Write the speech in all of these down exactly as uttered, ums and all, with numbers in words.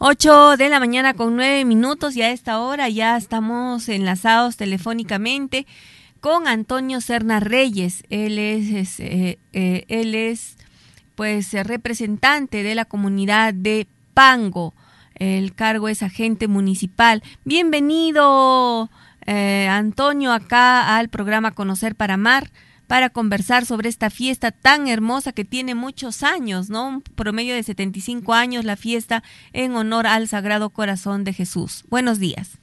Ocho de la mañana con nueve minutos y a esta hora ya estamos enlazados telefónicamente con Antonio Serna Reyes. Él es, es eh, eh, él es pues representante de la comunidad de Pango. El cargo es agente municipal. Bienvenido, eh, Antonio, acá al programa Conocer para Amar, para conversar sobre esta fiesta tan hermosa que tiene muchos años, ¿no? Un promedio de setenta y cinco años, la fiesta en honor al Sagrado Corazón de Jesús. Buenos días.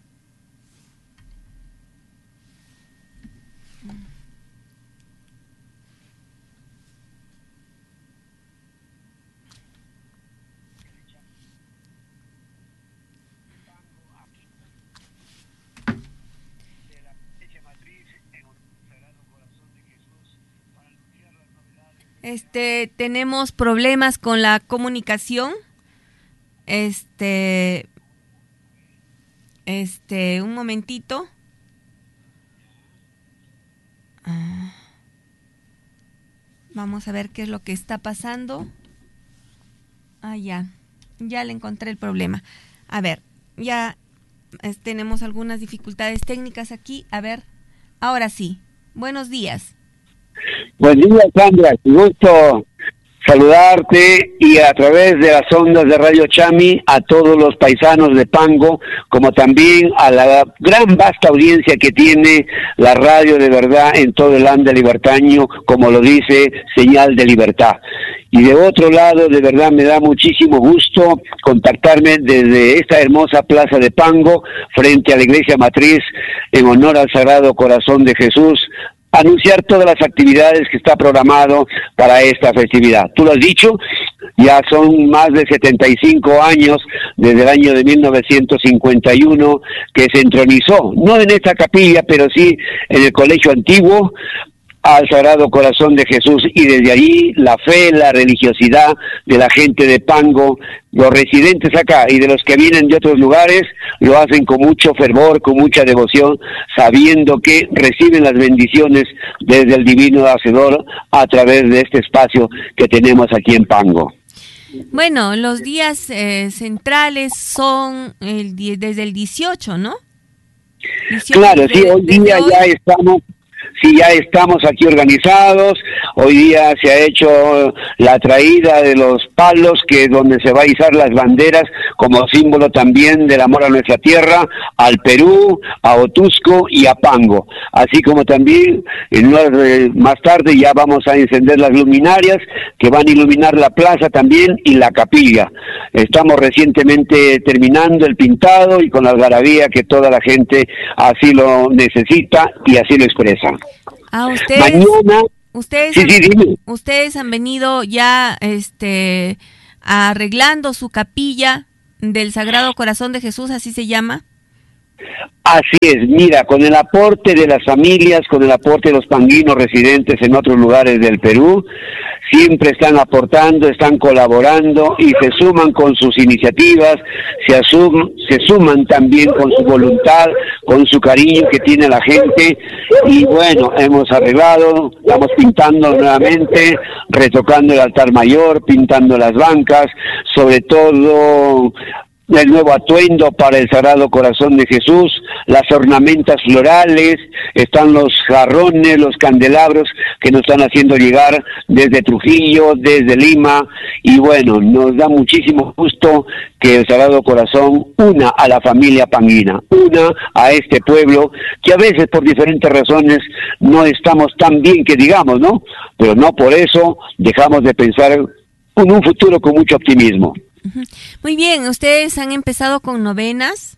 Este, tenemos problemas con la comunicación. Este, este, un momentito. Ah, vamos a ver qué es lo que está pasando. Ah, ya, ya le encontré el problema. A ver, ya es, tenemos algunas dificultades técnicas aquí. A ver, ahora sí. Buenos días. Buen día, Sandra, qué gusto saludarte y a través de las ondas de Radio Chami a todos los paisanos de Pango, como también a la gran vasta audiencia que tiene la radio de verdad en todo el ande libertaño, como lo dice Señal de Libertad. Y de otro lado, de verdad me da muchísimo gusto contactarme desde esta hermosa plaza de Pango, frente a la iglesia matriz, en honor al Sagrado Corazón de Jesús, anunciar todas las actividades que está programado para esta festividad. Tú lo has dicho, ya son más de setenta y cinco años desde el año de mil novecientos cincuenta y uno que se entronizó, no en esta capilla, pero sí en el colegio antiguo, al Sagrado Corazón de Jesús, y desde allí la fe, la religiosidad de la gente de Pango, los residentes acá y de los que vienen de otros lugares, lo hacen con mucho fervor, con mucha devoción, sabiendo que reciben las bendiciones desde el Divino Hacedor a través de este espacio que tenemos aquí en Pango. Bueno, los días eh, centrales son el die- desde el dieciocho, ¿no? dieciocho Claro, de, sí, hoy día hoy. ya estamos... Sí, ya estamos aquí organizados. Hoy día se ha hecho la traída de los palos, que es donde se va a izar las banderas como símbolo también del amor a nuestra tierra, al Perú, a Otusco y a Pango. Así como también en unas, eh, más tarde ya vamos a encender las luminarias que van a iluminar la plaza también y la capilla. Estamos recientemente terminando el pintado y con la algarabía que toda la gente así lo necesita y así lo expresa. Ah, ustedes, Mañana, ustedes, sí, han, sí, dime. ustedes han venido ya, este, arreglando su capilla del Sagrado Corazón de Jesús, ¿así se llama? Así es, mira, con el aporte de las familias, con el aporte de los panguinos residentes en otros lugares del Perú, siempre están aportando, están colaborando y se suman con sus iniciativas, se, asum, se suman también con su voluntad, con su cariño que tiene la gente, y bueno, hemos arreglado, estamos pintando nuevamente, retocando el altar mayor, pintando las bancas, sobre todo el nuevo atuendo para el Sagrado Corazón de Jesús, las ornamentas florales, están los jarrones, los candelabros que nos están haciendo llegar desde Trujillo, desde Lima, y bueno, nos da muchísimo gusto que el Sagrado Corazón una a la familia panguina, una a este pueblo, que a veces por diferentes razones no estamos tan bien que digamos, ¿no? Pero no por eso dejamos de pensar en un futuro con mucho optimismo. Muy bien, ¿ustedes han empezado con novenas?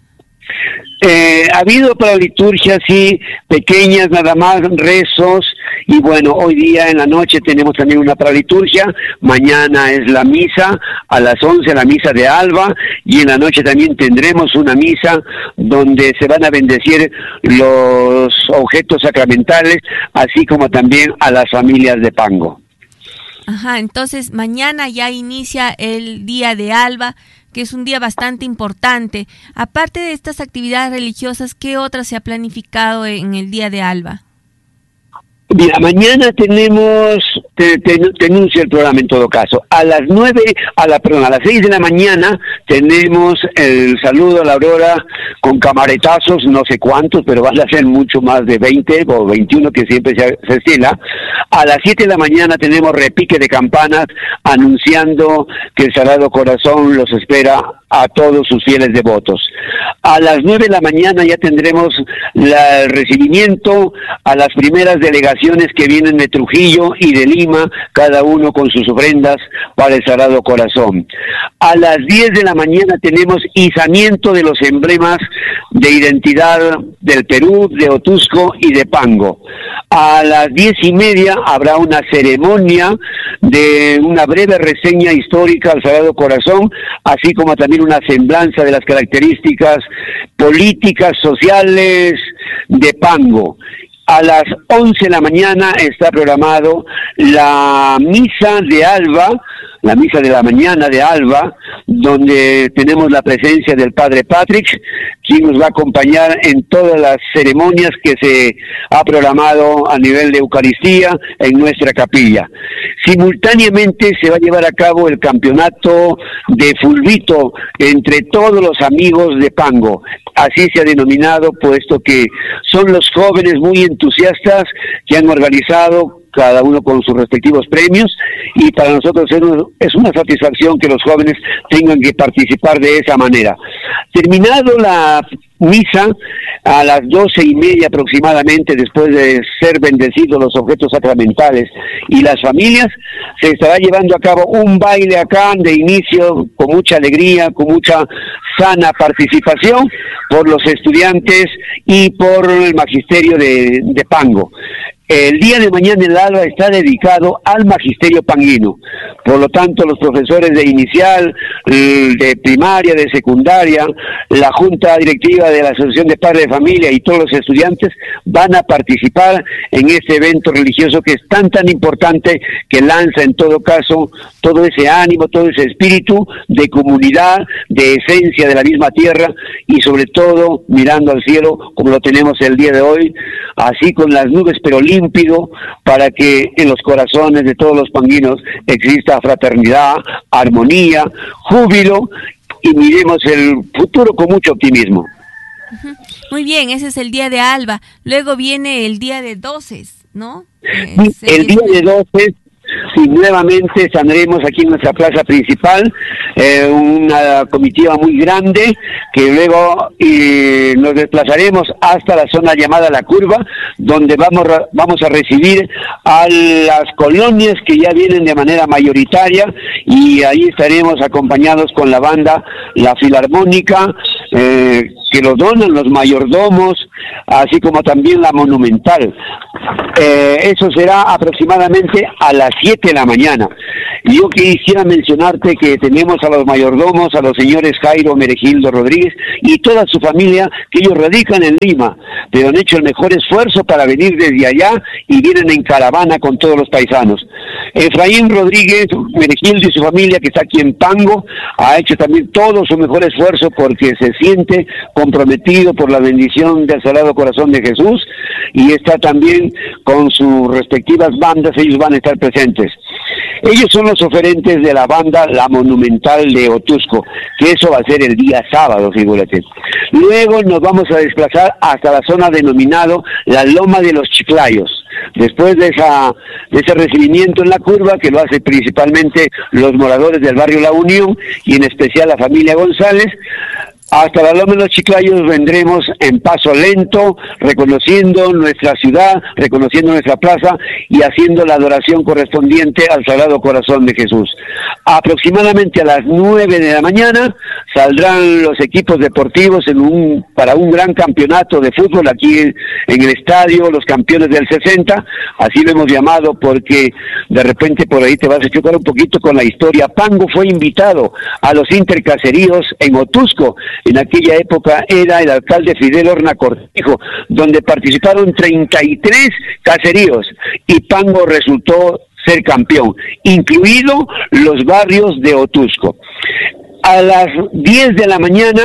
Eh, ha habido para liturgias, sí, pequeñas, nada más, rezos, y bueno, hoy día en la noche tenemos también una para liturgia, mañana es la misa, a las once la misa de alba, y en la noche también tendremos una misa donde se van a bendecir los objetos sacramentales, así como también a las familias de Pango. Ajá, entonces mañana ya inicia el día de alba, que es un día bastante importante. Aparte de estas actividades religiosas, ¿qué otras se ha planificado en el día de alba? Mira, mañana tenemos, te, te, te anuncio el programa en todo caso. A las nueve, a la, perdón, a las seis de la mañana tenemos el saludo a la aurora con camaretazos, no sé cuántos, pero van a ser mucho más de veinte o veintiuno que siempre se, se estila. A las siete de la mañana tenemos repique de campanas anunciando que el Sagrado Corazón los espera a todos sus fieles devotos. A las nueve de la mañana ya tendremos la, el recibimiento a las primeras delegaciones que vienen de Trujillo y de Lima, cada uno con sus ofrendas para el Sagrado Corazón. A las diez de la mañana tenemos izamiento de los emblemas de identidad del Perú, de Otuzco y de Pango. A las diez y media habrá una ceremonia de una breve reseña histórica al Sagrado Corazón, así como también una semblanza de las características políticas, sociales de Pango. A las once de la mañana está programado la misa de Alba, la misa de la mañana de Alba, donde tenemos la presencia del Padre Patrick, quien nos va a acompañar en todas las ceremonias que se ha programado a nivel de Eucaristía en nuestra capilla. Simultáneamente se va a llevar a cabo el campeonato de fulbito entre todos los amigos de Pango. Así se ha denominado, puesto que son los jóvenes muy entusiastas que han organizado cada uno con sus respectivos premios, y para nosotros es una satisfacción que los jóvenes tengan que participar de esa manera. Terminado la misa, a las doce y media aproximadamente, después de ser bendecidos los objetos sacramentales y las familias, se estará llevando a cabo un baile acá de inicio, con mucha alegría, con mucha sana participación por los estudiantes y por el magisterio de, de Pango. El día de mañana el alba está dedicado al magisterio panguino, por lo tanto los profesores de inicial, de primaria, de secundaria, la junta directiva de la Asociación de Padres de Familia y todos los estudiantes van a participar en este evento religioso que es tan tan importante, que lanza en todo caso todo ese ánimo, todo ese espíritu de comunidad, de esencia de la misma tierra, y sobre todo mirando al cielo como lo tenemos el día de hoy, así con las nubes pero límpido, para que en los corazones de todos los panguinos exista fraternidad, armonía, júbilo, y miremos el futuro con mucho optimismo. Muy bien, ese es el día de Alba. Luego viene el día de Doces, ¿no? Eh, el día de Doces, sí, nuevamente saldremos aquí en nuestra plaza principal, eh, una comitiva muy grande, que luego eh, nos desplazaremos hasta la zona llamada La Curva, donde vamos, vamos a recibir a las colonias que ya vienen de manera mayoritaria, y ahí estaremos acompañados con la banda La Filarmónica, eh, que lo donan los mayordomos, así como también la Monumental. Eh, eso será aproximadamente a las siete de la mañana. Y yo quisiera mencionarte que tenemos a los mayordomos, a los señores Jairo Meregildo Rodríguez y toda su familia, que ellos radican en Lima, pero han hecho el mejor esfuerzo para venir desde allá y vienen en caravana con todos los paisanos. Efraín Rodríguez Meregildo y su familia, que está aquí en Pango, ha hecho también todo su mejor esfuerzo porque se siente comprometido por la bendición del Sagrado Corazón de Jesús, y está también con sus respectivas bandas, ellos van a estar presentes. Ellos son los oferentes de la banda La Monumental de Otuzco, que eso va a ser el día sábado, figúrate. Luego nos vamos a desplazar hasta la zona denominado la Loma de los Chiclayos. Después de, esa, de ese recibimiento en La Curva, que lo hace principalmente los moradores del barrio La Unión, y en especial la familia González, hasta la Loma de los Chiclayos vendremos en paso lento, reconociendo nuestra ciudad, reconociendo nuestra plaza y haciendo la adoración correspondiente al Sagrado Corazón de Jesús. Aproximadamente a las nueve de la mañana saldrán los equipos deportivos en un, para un gran campeonato de fútbol aquí en, en el estadio, los campeones del sesenta, así lo hemos llamado porque de repente por ahí te vas a chocar un poquito con la historia. Pango fue invitado a los intercaseríos en Otuzco. En aquella época era el alcalde Fidel Horna Cortijo, donde participaron treinta y tres caseríos, y Pango resultó ser campeón, incluido los barrios de Otuzco. A las diez de la mañana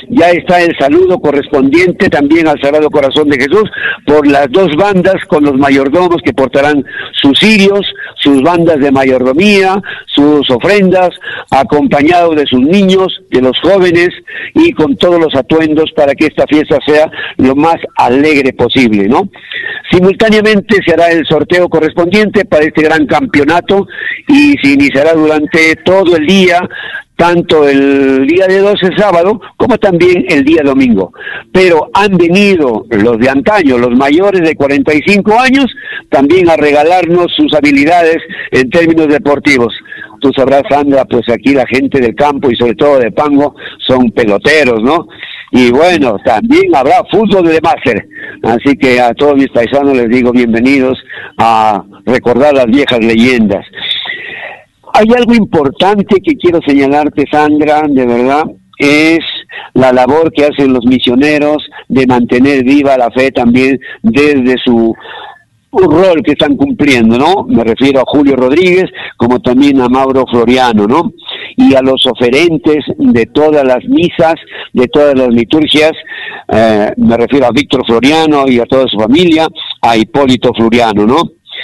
ya está el saludo correspondiente también al Sagrado Corazón de Jesús por las dos bandas con los mayordomos que portarán sus cirios, sus bandas de mayordomía, sus ofrendas, acompañados de sus niños, de los jóvenes y con todos los atuendos para que esta fiesta sea lo más alegre posible, ¿no? Simultáneamente se hará el sorteo correspondiente para este gran campeonato y se iniciará durante todo el día, tanto el día de doce sábado como también el día domingo. Pero han venido los de antaño, los mayores de cuarenta y cinco años, también a regalarnos sus habilidades en términos deportivos. Tú sabrás, Sandra, pues aquí la gente del campo y sobre todo de Pango son peloteros, ¿no? Y bueno, también habrá fútbol de máster. Así que a todos mis paisanos les digo bienvenidos a recordar las viejas leyendas. Hay algo importante que quiero señalarte, Sandra, de verdad, es la labor que hacen los misioneros de mantener viva la fe también desde su rol que están cumpliendo, ¿no? Me refiero a Julio Rodríguez, como también a Mauro Floriano, ¿no? Y a los oferentes de todas las misas, de todas las liturgias, eh, me refiero a Víctor Floriano y a toda su familia, a Hipólito Floriano, ¿no?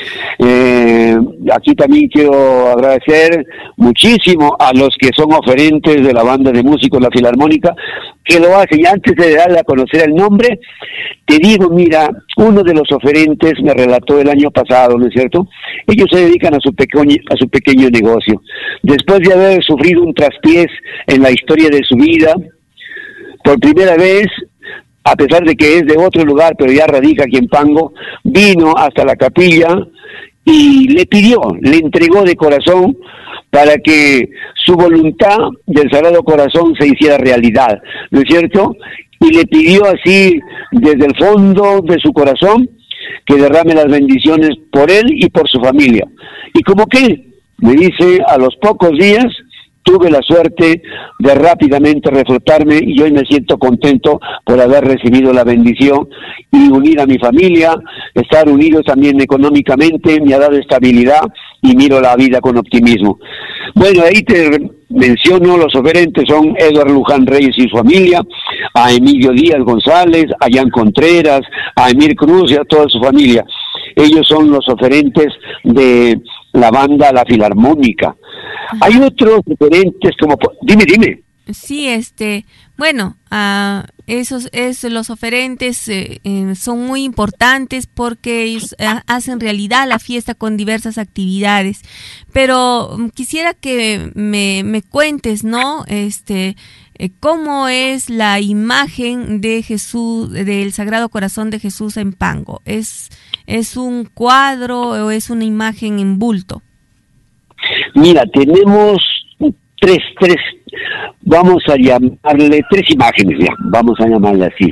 Eh, aquí también quiero agradecer muchísimo a los que son oferentes de la banda de músicos La Filarmónica, que lo hacen. Y antes de darle a conocer el nombre, te digo, mira, uno de los oferentes me relató el año pasado, ¿no es cierto? Ellos se dedican a su pequeño, a su pequeño negocio. Después de haber sufrido un traspiés en la historia de su vida, por primera vez, a pesar de que es de otro lugar, pero ya radica aquí en Pango, vino hasta la capilla y le pidió, le entregó de corazón para que su voluntad del Sagrado Corazón se hiciera realidad, ¿no es cierto? Y le pidió así, desde el fondo de su corazón, que derrame las bendiciones por él y por su familia. Y como que, me dice, a los pocos días, tuve la suerte de rápidamente reflotarme y hoy me siento contento por haber recibido la bendición y unir a mi familia, estar unidos también económicamente, me ha dado estabilidad y miro la vida con optimismo. Bueno, ahí te menciono, los oferentes son Eduardo Luján Reyes y su familia, a Emilio Díaz González, a Jan Contreras, a Emir Cruz y a toda su familia. Ellos son los oferentes de la banda La Filarmónica. Hay otros diferentes como... Dime, dime. Sí, este... Bueno, uh, esos, esos los oferentes eh, eh, son muy importantes porque ellos eh, hacen realidad la fiesta con diversas actividades. Pero um, quisiera que me, me cuentes, ¿no? Este... Eh, ¿Cómo es la imagen de Jesús, del Sagrado Corazón de Jesús en Pango? ¿Es, es un cuadro o es una imagen en bulto? Mira, tenemos tres, tres, vamos a llamarle tres imágenes ya, vamos a llamarle así.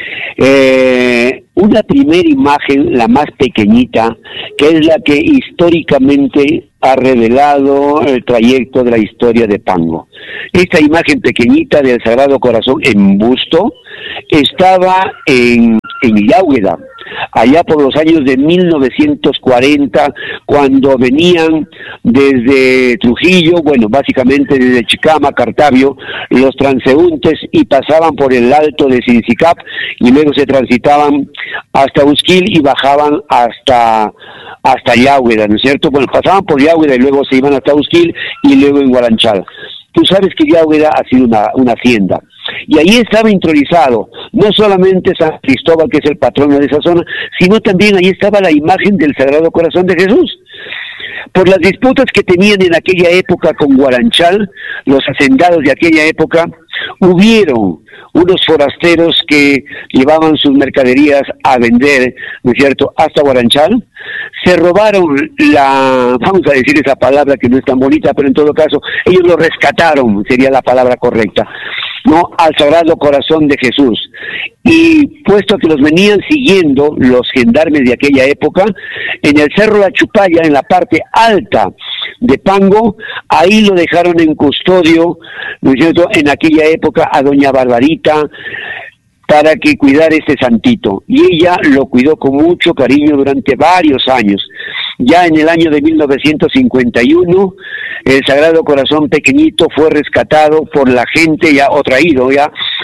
Eh, una primera imagen, la más pequeñita, que es la que históricamente ha revelado el trayecto de la historia de Pango. Esta imagen pequeñita del Sagrado Corazón en busto estaba en, en Yaúgueda, allá por los años de mil novecientos cuarenta, cuando venían desde Trujillo, bueno, básicamente desde Chicama, Cartavio, los transeúntes y pasaban por el alto de Sincicap y luego se transitaban hasta Usquil y bajaban hasta hasta Yaúgueda, ¿no es cierto? Bueno, pasaban por Yaúgueda y luego se iban hasta Usquil y luego en Guaranchal. Tú sabes que Yaúgueda ha sido una, una hacienda. Y ahí estaba intronisado, no solamente San Cristóbal, que es el patrono de esa zona, sino también ahí estaba la imagen del Sagrado Corazón de Jesús. Por las disputas que tenían en aquella época con Guaranchal, los hacendados de aquella época, hubieron unos forasteros que llevaban sus mercaderías a vender, ¿no es cierto?, hasta Guaranchal, se robaron la, vamos a decir esa palabra que no es tan bonita, pero en todo caso, ellos lo rescataron, sería la palabra correcta, ¿no?, al Sagrado Corazón de Jesús. Y puesto que los venían siguiendo los gendarmes de aquella época, en el Cerro La Chupalla, en la parte alta de Pango, ahí lo dejaron en custodio, ¿no es cierto?, en aquella época a doña Barbarita, para que cuidara este santito. Y ella lo cuidó con mucho cariño durante varios años. Ya en el año de mil novecientos cincuenta y uno, el Sagrado Corazón pequeñito fue rescatado por la gente ya, o traído ya,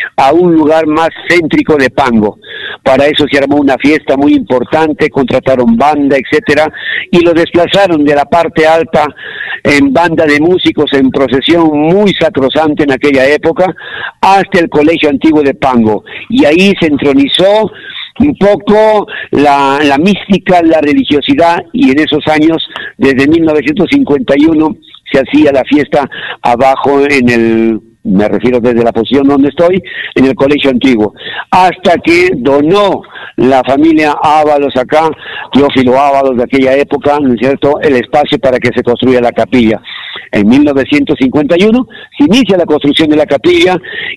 a un lugar más céntrico de Pango. Para eso se armó una fiesta muy importante, contrataron banda, etcétera, y lo desplazaron de la parte alta en banda de músicos en procesión muy sacrosante en aquella época hasta el Colegio Antiguo de Pango, y ahí se entronizó un poco la, la mística, la religiosidad, y en esos años, desde mil novecientos cincuenta y uno, se hacía la fiesta abajo en el, me refiero desde la posición donde estoy, en el Colegio Antiguo, hasta que donó la familia Ábalos acá, Teófilo Ábalos de aquella época, ¿no es cierto?, el espacio para que se construya la capilla. En mil novecientos cincuenta y uno se inicia la construcción de la capilla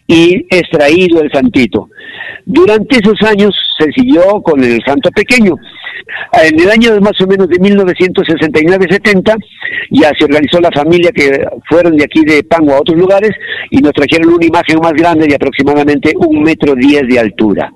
y es traído el santito. Durante esos años se siguió con el santo pequeño. En el año más o menos de mil novecientos sesenta y nueve setenta ya se organizó la familia, que fueron de aquí de Pango a otros lugares y nos trajeron una imagen más grande de aproximadamente un metro diez de altura.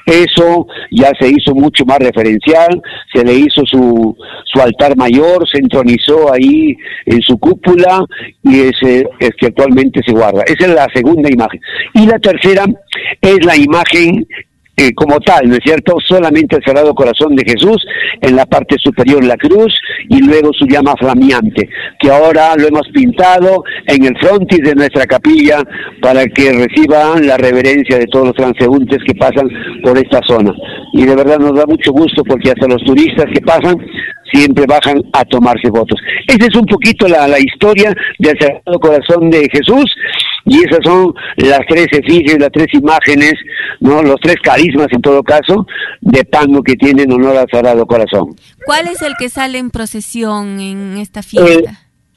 Eso ya se hizo mucho más referencial, se le hizo su, su altar mayor, se entronizó ahí en su cúpula y ese es que actualmente se guarda. Esa es la segunda imagen. Y la tercera es la imagen Eh, como tal, ¿no es cierto?, solamente el Sagrado Corazón de Jesús, en la parte superior la cruz, y luego su llama flameante, que ahora lo hemos pintado en el frontis de nuestra capilla para que reciban la reverencia de todos los transeúntes que pasan por esta zona. Y de verdad nos da mucho gusto porque hasta los turistas que pasan siempre bajan a tomarse fotos. Esa es un poquito la, la historia del Sagrado Corazón de Jesús, y esas son las tres efigies, las tres imágenes, no, los tres carismas en todo caso, de Pango que tienen honor al Sagrado Corazón. ¿Cuál es el que sale en procesión en esta fiesta? Eh,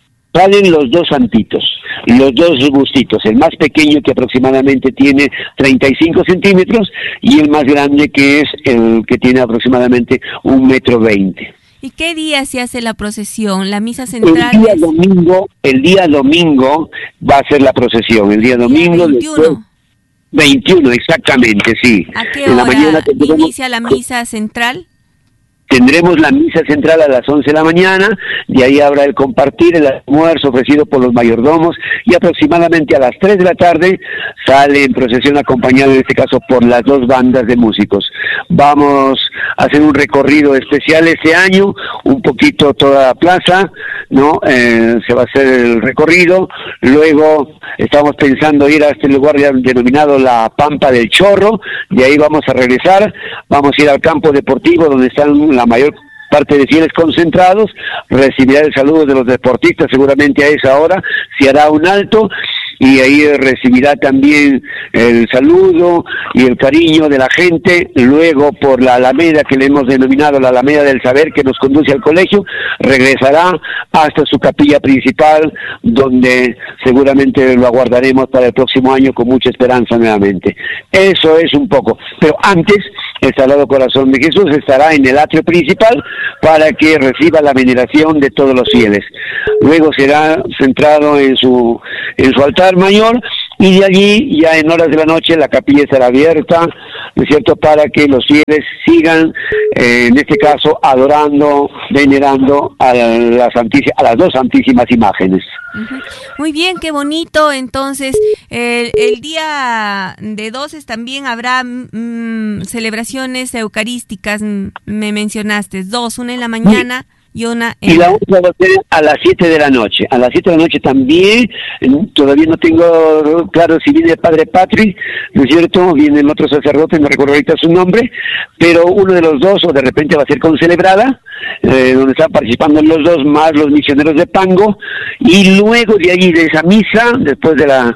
salen los dos santitos, los dos bustitos, el más pequeño que aproximadamente tiene treinta y cinco centímetros y el más grande que es el que tiene aproximadamente un metro veinte. ¿Y qué día se hace la procesión? ¿La misa central? El día es... domingo, el día domingo va a ser la procesión, el día domingo veintiuno. veintiuno, exactamente, sí. ¿A qué en hora la mañana tendremos, inicia la misa central? Tendremos la misa central a las once de la mañana, de ahí habrá el compartir, el almuerzo ofrecido por los mayordomos, y aproximadamente a las tres de la tarde sale en procesión acompañado en este caso por las dos bandas de músicos. Vamos a hacer un recorrido especial este año, un poquito toda la plaza, ¿no? Eh, se va a hacer el recorrido, luego estamos pensando ir a este lugar denominado la Pampa del Chorro, de ahí vamos a regresar, vamos a ir al campo deportivo donde están la mayor parte de fieles concentrados, recibirá el saludo de los deportistas seguramente a esa hora, se hará un alto y ahí recibirá también el saludo y el cariño de la gente. Luego por la Alameda, que le hemos denominado la Alameda del Saber, que nos conduce al colegio, regresará hasta su capilla principal, donde seguramente lo aguardaremos para el próximo año con mucha esperanza nuevamente. Eso es un poco, pero antes el Sagrado Corazón de Jesús estará en el atrio principal para que reciba la veneración de todos los fieles. Luego será centrado en su en su altar mayor, y de allí ya en horas de la noche la capilla estará abierta, ¿no es cierto?, para que los fieles sigan, eh, en este caso, adorando, venerando a, la santísima, a las dos santísimas imágenes. Uh-huh. Muy bien, qué bonito. Entonces, el, el día de doce también habrá mm, celebraciones eucarísticas, me mencionaste, dos, una en la mañana... Sí. Y, una en... y la otra va a ser a las siete de la noche. A las siete de la noche también, todavía no tengo claro si viene el padre Patrick, ¿no es cierto? Viene el otro sacerdote, no recuerdo ahorita su nombre, pero uno de los dos, o de repente va a ser concelebrada, eh, donde están participando los dos más los misioneros de Pango, y luego de allí, de esa misa, después de la,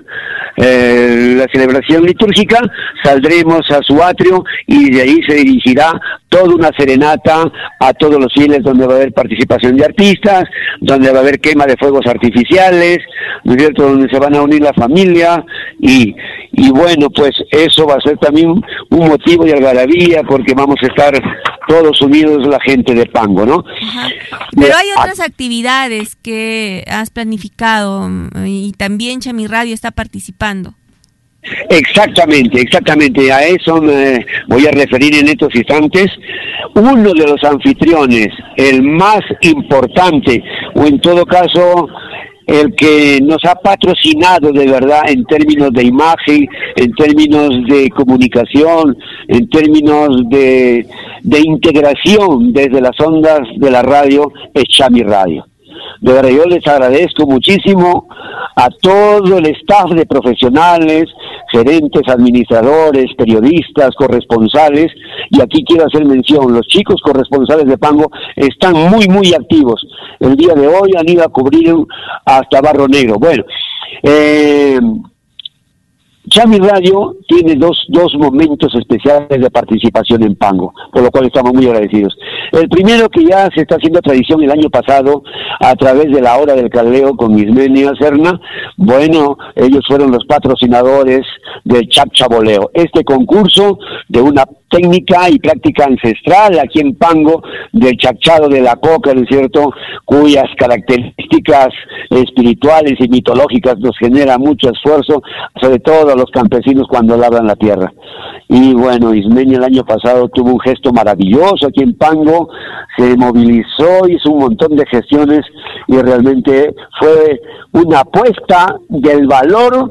eh, la celebración litúrgica, saldremos a su atrio y de ahí se dirigirá toda una serenata a todos los fieles, donde va a haber participación de artistas, donde va a haber quema de fuegos artificiales, ¿no es cierto?, donde se van a unir la familia, y, y bueno, pues eso va a ser también un motivo de algarabía, porque vamos a estar todos unidos la gente de Pango, ¿no? Ajá. Pero hay otras actividades que has planificado, y también Chami Radio está participando. Exactamente, exactamente, a eso me voy a referir en estos instantes. Uno de los anfitriones, el más importante, o en todo caso el que nos ha patrocinado de verdad en términos de imagen, en términos de comunicación, en términos de, de integración desde las ondas de la radio, es Chami Radio. De verdad, yo les agradezco muchísimo a todo el staff de profesionales, gerentes, administradores, periodistas, corresponsales, y aquí quiero hacer mención, los chicos corresponsales de Pango están muy, muy activos. El día de hoy han ido a cubrir hasta Barro Negro. Bueno, eh... Chami Radio tiene dos, dos momentos especiales de participación en Pango, por lo cual estamos muy agradecidos. El primero, que ya se está haciendo tradición el año pasado a través de la Hora del Caldeo con Ismenia Serna. Bueno, ellos fueron los patrocinadores del Chapchaboleo, este concurso de una técnica y práctica ancestral aquí en Pango del chachado de la coca, ¿no es cierto?, cuyas características espirituales y mitológicas nos genera mucho esfuerzo, sobre todo a los campesinos cuando labran la tierra. Y bueno, Ismenia el año pasado tuvo un gesto maravilloso aquí en Pango, se movilizó, hizo un montón de gestiones y realmente fue una apuesta del valor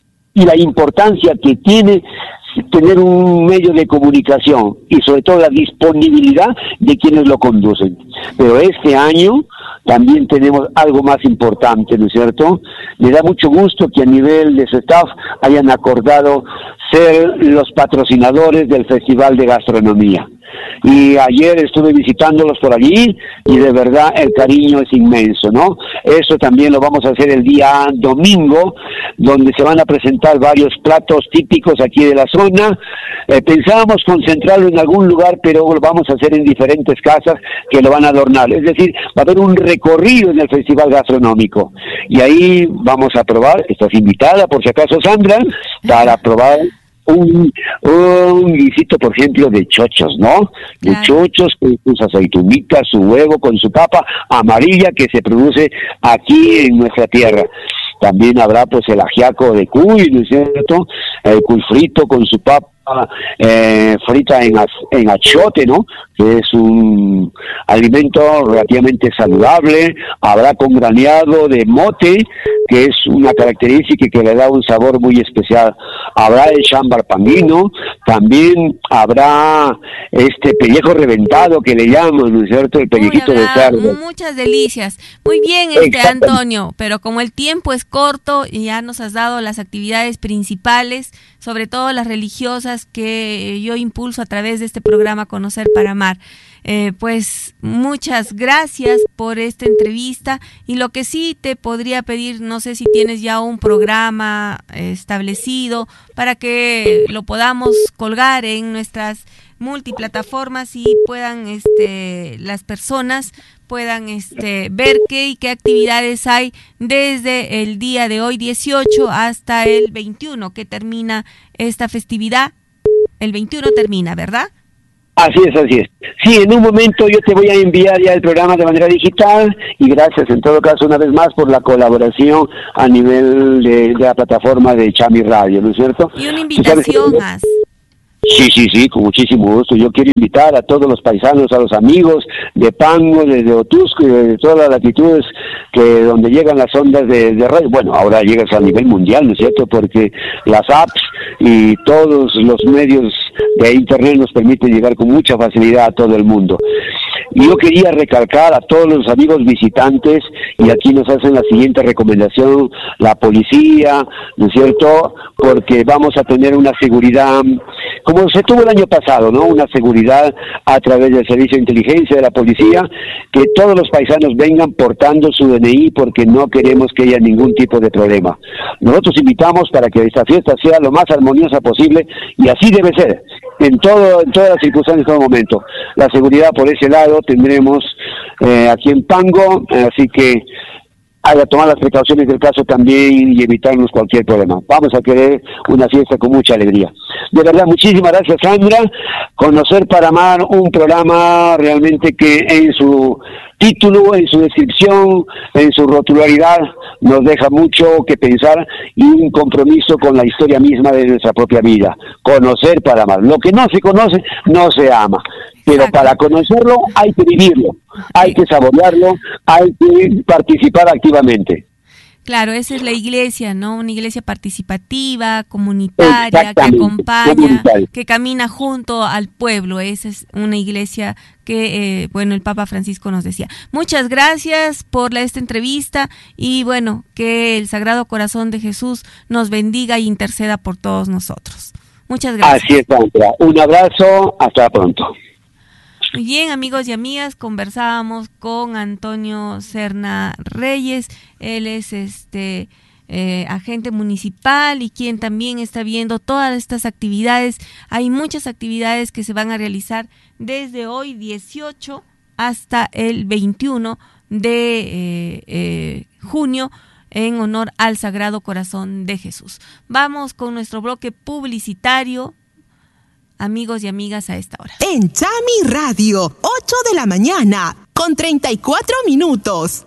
y la importancia que tiene tener un medio de comunicación y sobre todo la disponibilidad de quienes lo conducen. Pero este año también tenemos algo más importante, ¿no es cierto? Me da mucho gusto que a nivel de su staff hayan acordado ser los patrocinadores del Festival de Gastronomía. Y ayer estuve visitándolos por allí y de verdad el cariño es inmenso, ¿no? Eso también lo vamos a hacer el día domingo, donde se van a presentar varios platos típicos aquí de la zona. Eh, pensábamos concentrarlo en algún lugar, pero lo vamos a hacer en diferentes casas que lo van a adornar. Es decir, va a haber un recorrido en el Festival Gastronómico. Y ahí vamos a probar, estás invitada por si acaso, Sandra, para probar Un, un guisito, por ejemplo, de chochos, ¿no? De claro. chochos con sus aceitunitas, su huevo, con su papa amarilla que se produce aquí en nuestra tierra. También habrá pues el ajiaco de cuy, ¿no es cierto? El cuy frito con su papa eh, frita en, en achiote, ¿no? Que es un alimento relativamente saludable. Habrá con graneado de mote, que es una característica que le da un sabor muy especial. Habrá el chambar panguino, también habrá este pellejo reventado que le llaman, ¿no es cierto? El pellejito de cerdo. Muchas delicias. Muy bien, este Antonio, pero como el tiempo es corto y ya nos has dado las actividades principales, sobre todo las religiosas que yo impulso a través de este programa Conocer para Amar. Eh, pues muchas gracias por esta entrevista, y lo que sí te podría pedir, no sé si tienes ya un programa eh, establecido para que lo podamos colgar en nuestras multiplataformas y puedan este las personas puedan este ver qué y qué actividades hay desde el día de hoy dieciocho hasta el veintiuno, que termina esta festividad. El veintiuno termina, ¿verdad? Así es, así es. Sí, en un momento yo te voy a enviar ya el programa de manera digital, y gracias en todo caso una vez más por la colaboración a nivel de, de la plataforma de Chami Radio, ¿no es cierto? Y una invitación más. Sí, sí, sí, con muchísimo gusto. Yo quiero invitar a todos los paisanos, a los amigos de Pango, desde Otusco y de todas las latitudes que donde llegan las ondas de, de radio. Bueno, ahora llegas a nivel mundial, ¿no es cierto? Porque las apps y todos los medios de internet nos permiten llegar con mucha facilidad a todo el mundo. Y yo quería recalcar a todos los amigos visitantes, y aquí nos hacen la siguiente recomendación, la policía, ¿no es cierto? Porque vamos a tener una seguridad, como se tuvo el año pasado, ¿no? Una seguridad a través del servicio de inteligencia de la policía, que todos los paisanos vengan portando su D N I, porque no queremos que haya ningún tipo de problema. Nosotros invitamos para que esta fiesta sea lo más armoniosa posible, y así debe ser, en todo, en todas las circunstancias, en todo momento. La seguridad por ese lado tendremos eh, aquí en Pango, eh, así que hay que tomar las precauciones del caso también y evitarnos cualquier problema. Vamos a querer una fiesta con mucha alegría. De verdad, muchísimas gracias, Sandra. Conocer para Amar, un programa realmente que en su título, en su descripción, en su rotularidad, nos deja mucho que pensar, y un compromiso con la historia misma de nuestra propia vida. Conocer para amar. Lo que no se conoce, no se ama. Pero Exacto. Para conocerlo hay que vivirlo, hay que saborearlo, hay que participar activamente. Claro, esa es la iglesia, ¿no? Una iglesia participativa, comunitaria, que acompaña, comunitaria, que camina junto al pueblo. Esa es una iglesia que, eh, bueno, el Papa Francisco nos decía. Muchas gracias por la, esta entrevista y, bueno, que el Sagrado Corazón de Jesús nos bendiga e interceda por todos nosotros. Muchas gracias. Así es, Sandra. Un abrazo, hasta pronto. Muy bien, amigos y amigas, conversábamos con Antonio Serna Reyes. Él es este eh, agente municipal y quien también está viendo todas estas actividades. Hay muchas actividades que se van a realizar desde hoy dieciocho hasta el veintiuno de eh, eh, junio en honor al Sagrado Corazón de Jesús. Vamos con nuestro bloque publicitario. Amigos y amigas, a esta hora. En Chami Radio, ocho de la mañana, con treinta y cuatro minutos.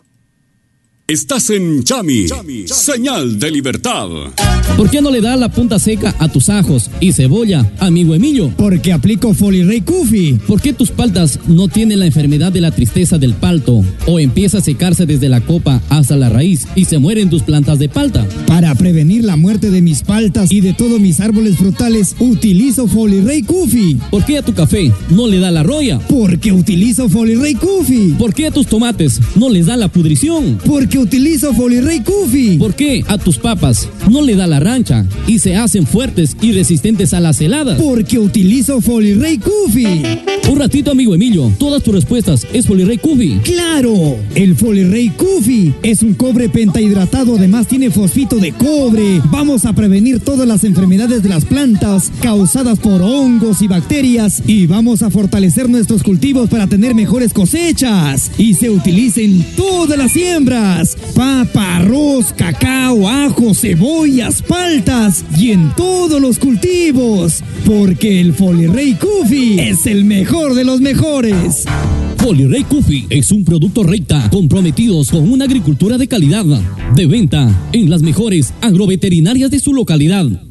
Estás en Chami, Chami, señal de libertad. ¿Por qué no le das la punta seca a tus ajos y cebolla, amigo Emilio? Porque aplico Folirey Kufi. ¿Por qué tus paltas no tienen la enfermedad de la tristeza del palto o empieza a secarse desde la copa hasta la raíz y se mueren tus plantas de palta? Para prevenir la muerte de mis paltas y de todos mis árboles frutales, utilizo Folirey Kufi. ¿Por qué a tu café no le da la roya? Porque utilizo Folirey Kufi. ¿Por qué a tus tomates no les da la pudrición? Porque utilizo Folirey Kufi. ¿Por qué a tus papas no le da la rancha y se hacen fuertes y resistentes a las heladas? Porque utilizo Folirey Kufi. Un ratito, amigo Emilio, todas tus respuestas es Folirey Kufi. ¡Claro! El Folirey Kufi es un cobre pentahidratado, además tiene fosfito de cobre. Vamos a prevenir todas las enfermedades de las plantas causadas por hongos y bacterias y vamos a fortalecer nuestros cultivos para tener mejores cosechas. Y se utiliza en todas las siembras: papa, arroz, cacao, ajo, cebollas, paltas y en todos los cultivos, porque el Folirey Kufi es el mejor de los mejores. Folirey Kufi es un producto Recta, comprometidos con una agricultura de calidad, de venta en las mejores agroveterinarias de su localidad.